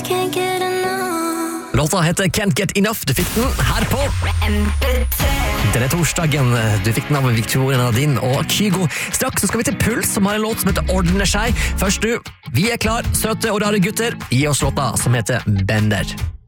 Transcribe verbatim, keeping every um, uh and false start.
can't get enough. Låta heter Can't Get Enough. Du fikk den her på denne torsdagen. Du fikk den av Victoria Nadine og Kygo. Straks så skal vi til Puls, som har en låt som heter Ordner seg. Først du, vi er klar, søte og rare gutter. Gi oss låta som heter Bender.